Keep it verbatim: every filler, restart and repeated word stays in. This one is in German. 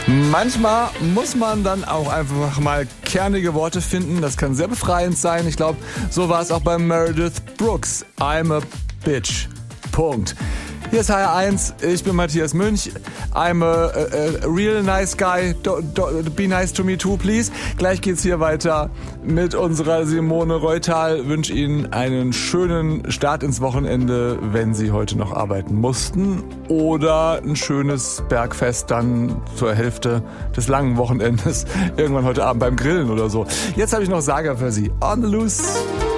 Manchmal muss man dann auch einfach mal kernige Worte finden. Das kann sehr befreiend sein. Ich glaube, so war es auch bei Meredith Brooks. I'm a bitch. Punkt. Hier ist H R eins, ich bin Matthias Münch. I'm a, a, a real nice guy. Do, do, be nice to me too, please. Gleich geht's hier weiter mit unserer Simone Reutal. Wünsche Ihnen einen schönen Start ins Wochenende, wenn Sie heute noch arbeiten mussten. Oder ein schönes Bergfest dann zur Hälfte des langen Wochenendes. Irgendwann heute Abend beim Grillen oder so. Jetzt habe ich noch Saga für Sie. On the Loose.